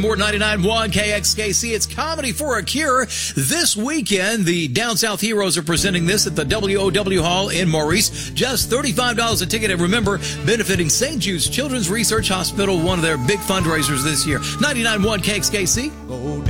More 99.1 KXKC. It's Comedy for a Cure. This weekend, the Down South Heroes are presenting this at the WOW Hall in Maurice. Just $35 a ticket. And remember, benefiting St. Jude's Children's Research Hospital, one of their big fundraisers this year. 99.1 KXKC. Go down.